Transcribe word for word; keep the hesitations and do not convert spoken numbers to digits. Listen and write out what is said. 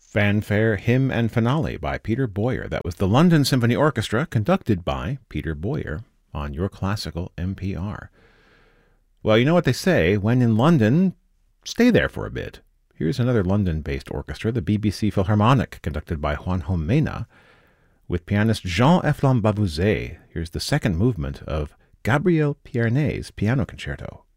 Fanfare, Hymn and Finale by Peter Boyer. That was the London Symphony Orchestra, conducted by Peter Boyer on Your Classical N P R. Well, you know what they say, when in London, stay there for a bit. Here's another London-based orchestra, the B B C Philharmonic, conducted by Juanjo Mena, with pianist Jean-Eflon Bavouzet. Here's the second movement of Gabriel Piernet's Piano Concerto.